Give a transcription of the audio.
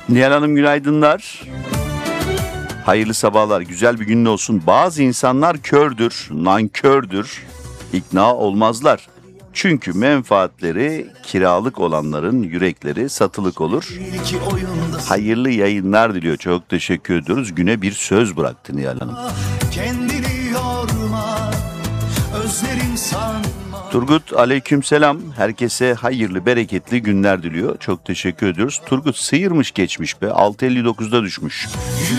Nihal Hanım günaydınlar. Hayırlı sabahlar, güzel bir günün olsun. Bazı insanlar kördür, nankördür, ikna olmazlar. Çünkü menfaatleri kiralık olanların yürekleri satılık olur. Hayırlı yayınlar diliyor. Çok teşekkür ediyoruz. Güne bir söz bıraktı Nihal Hanım. Kendini yorma, özlerim sanma. Turgut aleykümselam. Herkese hayırlı, bereketli günler diliyor. Çok teşekkür ediyoruz. Turgut sıyırmış geçmiş be. 6.59'da düşmüş.